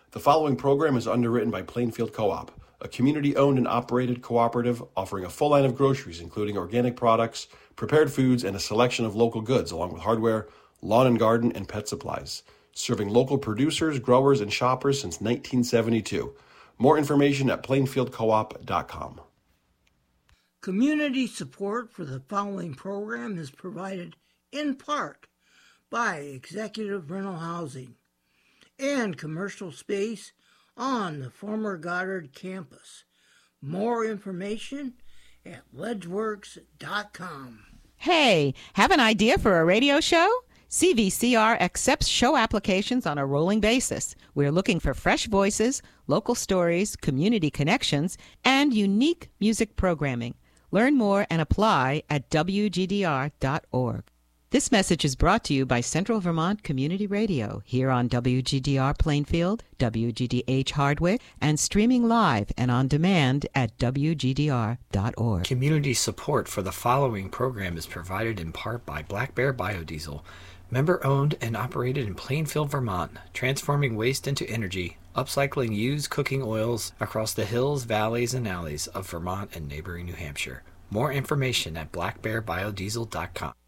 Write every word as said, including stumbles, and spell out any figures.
The following program is underwritten by Plainfield Co-op, a community-owned and operated cooperative offering a full line of groceries, including organic products, prepared foods, and a selection of local goods, along with hardware, lawn and garden, and pet supplies. Serving local producers, growers, and shoppers since nineteen seventy-two. More information at plainfield co op dot com. Community support for the following program is provided in part by Executive Rental Housing and commercial space on the former Goddard campus. More information at ledgeworks dot com. Hey, have an idea for a radio show? C V C R accepts show applications on a rolling basis. We're looking for fresh voices, local stories, community connections, and unique music programming. Learn more and apply at w g d r dot org. This message is brought to you by Central Vermont Community Radio, here on W G D R Plainfield, W G D H Hardwick, and streaming live and on demand at w g d r dot org. Community support for the following program is provided in part by Black Bear Biodiesel, member-owned and operated in Plainfield, Vermont, transforming waste into energy, upcycling used cooking oils across the hills, valleys, and alleys of Vermont and neighboring New Hampshire. More information at black bear biodiesel dot com.